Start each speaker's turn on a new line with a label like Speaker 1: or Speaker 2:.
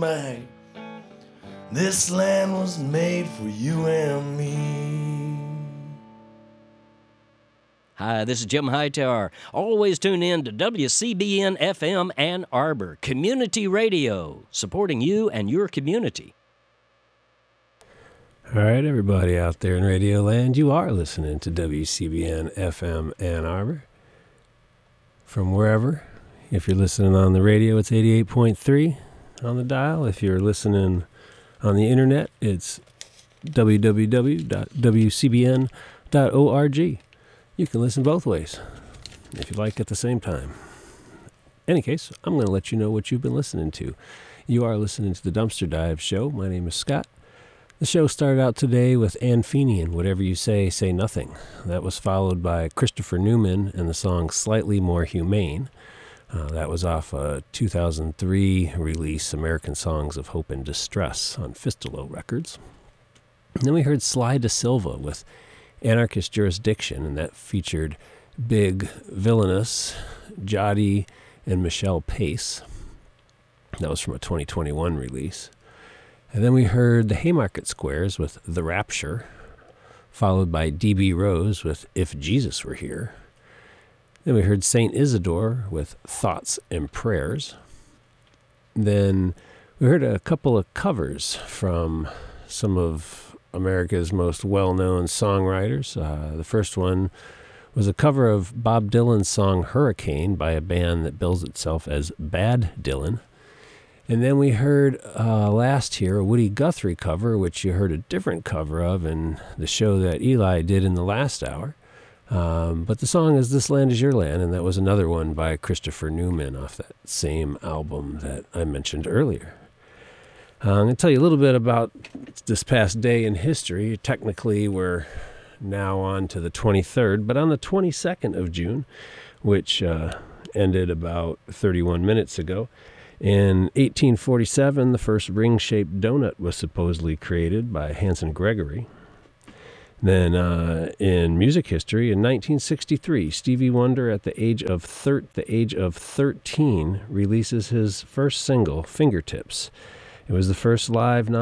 Speaker 1: back. This land was made for you and me.
Speaker 2: Hi, this is Jim Hightower. Always tune in to WCBN FM Ann Arbor, community radio, supporting you and your community.
Speaker 3: All right, everybody out there in Radio Land, you are listening to WCBN FM Ann Arbor. From wherever, if you're listening on the radio, it's 88.3 on the dial. If you're listening on the internet, it's www.wcbn.org. You can listen both ways, if you like, at the same time. In any case, I'm going to let you know what you've been listening to. You are listening to the Dumpster Dive Show. My name is Scott. The show started out today with Ann Feeney and Whatever You Say, Say Nothing. That was followed by Christopher Newman and the song Slightly More Humane. That was off a 2003 release, American Songs of Hope and Distress, on Fistolo Records. And then we heard Sly Da Silva with Anarchist Jurisdiction, and that featured Big Villainous, Jody, and Michelle Pace. That was from a 2021 release. And then we heard the Haymarket Squares with The Rapture, followed by D.B. Rose with If Jesus Were Here. Then we heard St. Isidore with Thoughts and Prayers. Then we heard a couple of covers from some of America's most well-known songwriters. The first one was a cover of Bob Dylan's song Hurricane by a band that bills itself as Bad Dylan. And then we heard last here a Woody Guthrie cover, which you heard a different cover of in the show that Eli did in the last hour. But the song is This Land Is Your Land, and that was another one by Christopher Newman off that same album that I mentioned earlier. I'm going to tell you a little bit about this past day in history. Technically, we're now on to the 23rd, but on the 22nd of June, which ended about 31 minutes ago, in 1847, the first ring-shaped donut was supposedly created by Hanson Gregory. Then in music history, in 1963, Stevie Wonder, at the age of 13, releases his first single, Fingertips. It was the first live